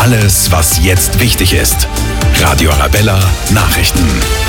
Alles, was jetzt wichtig ist. Radio Arabella Nachrichten.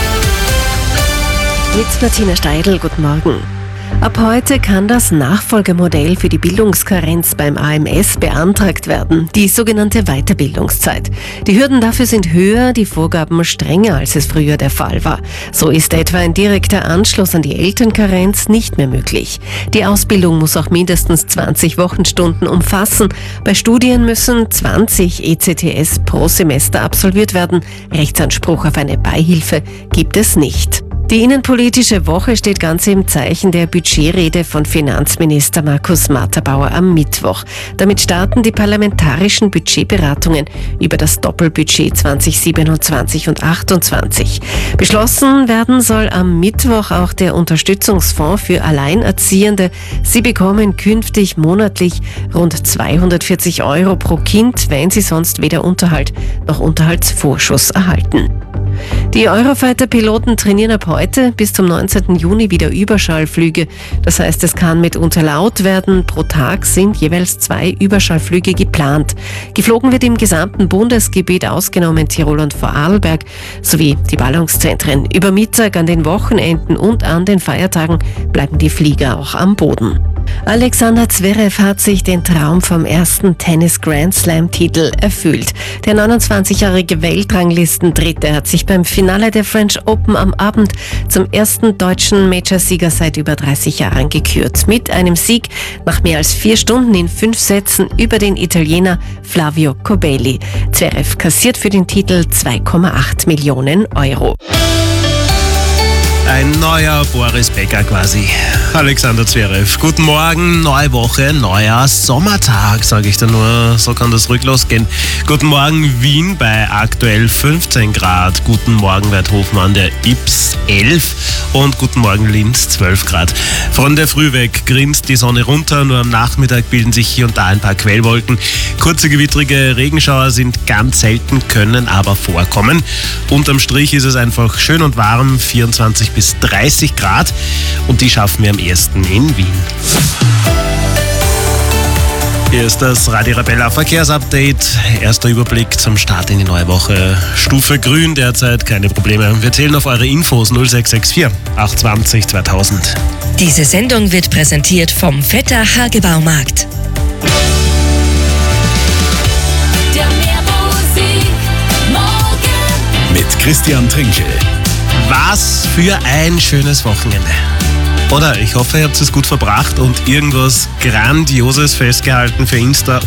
Mit Martina Steidl, guten Morgen. Ab heute kann das Nachfolgemodell für die Bildungskarenz beim AMS beantragt werden, die sogenannte Weiterbildungszeit. Die Hürden dafür sind höher, die Vorgaben strenger, als es früher der Fall war. So ist etwa ein direkter Anschluss an die Elternkarenz nicht mehr möglich. Die Ausbildung muss auch mindestens 20 Wochenstunden umfassen. Bei Studien müssen 20 ECTS pro Semester absolviert werden. Rechtsanspruch auf eine Beihilfe gibt es nicht. Die innenpolitische Woche steht ganz im Zeichen der Budgetrede von Finanzminister Markus Matterbauer am Mittwoch. Damit starten die parlamentarischen Budgetberatungen über das Doppelbudget 2027 und 2028. Beschlossen werden soll am Mittwoch auch der Unterstützungsfonds für Alleinerziehende. Sie bekommen künftig monatlich rund 240 € pro Kind, wenn sie sonst weder Unterhalt noch Unterhaltsvorschuss erhalten. Die Eurofighter-Piloten trainieren ab heute bis zum 19. Juni wieder Überschallflüge. Das heißt, es kann mitunter laut werden. Pro Tag sind jeweils 2 Überschallflüge geplant. Geflogen wird im gesamten Bundesgebiet, ausgenommen Tirol und Vorarlberg, sowie die Ballungszentren. Über Mittag, an den Wochenenden und an den Feiertagen bleiben die Flieger auch am Boden. Alexander Zverev hat sich den Traum vom ersten Tennis-Grand-Slam-Titel erfüllt. Der 29-jährige Weltranglistendritte hat sich beim Finale der French Open am Abend zum ersten deutschen Majorsieger seit über 30 Jahren gekürt. Mit einem Sieg nach mehr als 4 Stunden in 5 Sätzen über den Italiener Flavio Cobolli. Zverev kassiert für den Titel 2,8 Millionen €. Ein neuer Boris Becker quasi. Alexander Zverev. Guten Morgen, neue Woche, neuer Sommertag, sage ich da nur. So kann das ruhig losgehen. Guten Morgen Wien bei aktuell 15 Grad. Guten Morgen Weidhofen an der Ybbs 11 und guten Morgen Linz 12 Grad. Von der Früh weg grinst die Sonne runter, nur am Nachmittag bilden sich hier und da ein paar Quellwolken. Kurze gewittrige Regenschauer sind ganz selten, können aber vorkommen. Unterm Strich ist es einfach schön und warm, 24 bis 30 Grad und die schaffen wir am ersten in Wien. Hier ist das Radio Arabella Verkehrsupdate. Erster Überblick zum Start in die neue Woche. Stufe grün derzeit, keine Probleme. Wir zählen auf eure Infos 0664 820 2000. Diese Sendung wird präsentiert vom Vetter Hagebaumarkt. Der Meermusik morgen. Mit Christian Trinkel. Was für ein schönes Wochenende. Oder ich hoffe, ihr habt es gut verbracht und irgendwas Grandioses festgehalten für Insta